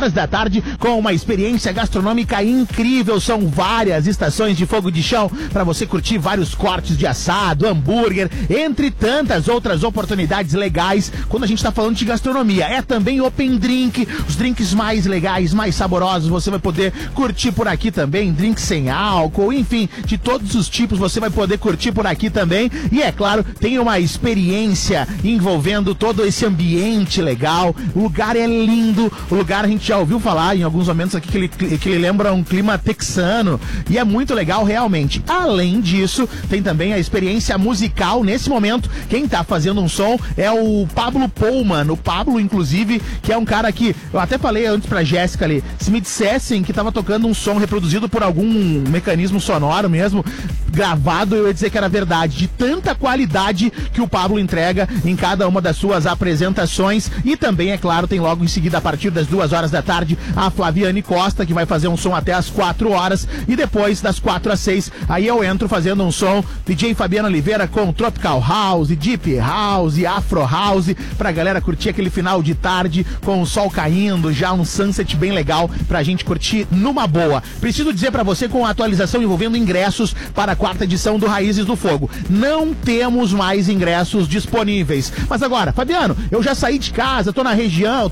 horas da tarde com uma experiência gastronômica incrível. São várias estações de fogo de chão para você curtir vários cortes de assado, hambúrguer, entre tantas outras oportunidades legais quando a gente está falando de gastronomia. É também open drink, os drinks mais legais, mais saborosos, você vai poder curtir por aqui também, drinks sem álcool, enfim, de todos os tipos você vai poder curtir por aqui também. E é claro, tem uma experiência envolvendo todo esse ambiente legal. O lugar é lindo, o lugar a gente já ouviu falar em alguns momentos aqui que ele lembra um clima texano e é muito legal realmente. Além disso, tem também a experiência musical. Nesse momento, quem tá fazendo um som é o Pablo Pullman. O Pablo, inclusive, que é um cara que eu até falei antes pra Jéssica ali, se me dissessem que tava tocando um som reproduzido por algum mecanismo sonoro mesmo, gravado, eu ia dizer que era verdade, de tanta qualidade que o Pablo entrega em cada uma das suas apresentações. E também, é claro, tem logo em seguida, a partir das 2 horas da tarde, a Flaviane Costa, que vai fazer um som até as 4 horas, e depois das 4 às 6, aí eu entro fazendo um som, DJ Fabiano Oliveira com Tropical House, Deep House, Afro House, pra galera curtir aquele final de tarde com o sol caindo, já um sunset bem legal pra gente curtir numa boa. Preciso dizer pra você, com a atualização envolvendo ingressos para a 4ª edição do Raízes do Fogo, não temos mais ingressos disponíveis. Mas agora, Fabiano, eu já saí de casa, tô na região,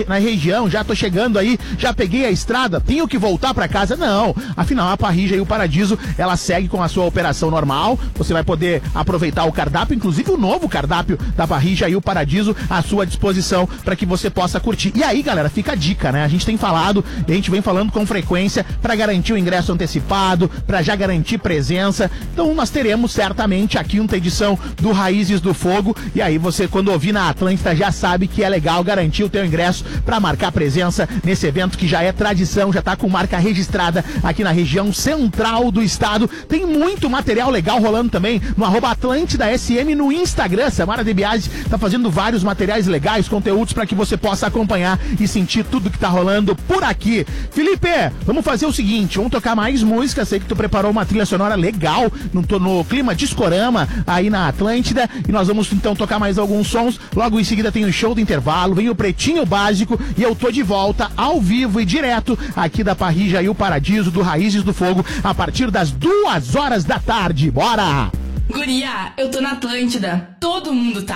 já tô chegando aí, já peguei a estrada, tenho que voltar pra casa? Não, afinal a Parrija e o Paradiso, ela segue com a sua operação normal, você vai poder aproveitar o cardápio, inclusive o novo cardápio da Parrija e o Paradiso à sua disposição para que você possa curtir. E aí, galera, fica a dica, né? A gente tem falado, a gente vem falando com frequência para garantir o ingresso antecipado, para já garantir presença. Então nós teremos certamente a 5ª edição do Raízes do Fogo, e aí você, quando ouvir na Atlântida, já sabe que é legal garantir o teu ingresso para marcar presença nesse evento que já é tradição, já tá com marca registrada aqui na região central do estado. Tem muito material legal rolando também no @AtlântidaSM no Instagram. Samara De Biasi tá fazendo vários materiais legais, conteúdos para que você possa acompanhar e sentir tudo que tá rolando por aqui. Felipe, vamos fazer o seguinte, vamos tocar mais música. Sei que tu preparou uma trilha sonora legal no clima discorama aí na Atlântida, e nós vamos então tocar mais alguns sons. Logo em seguida tem o show do intervalo, vem o Pretinho Básico, e eu tô de volta ao vivo e direto aqui da Parrija e o Paradiso, do Raízes do Fogo, a partir das 2 horas da tarde. Bora! Guria, eu tô na Atlântida, todo mundo tá.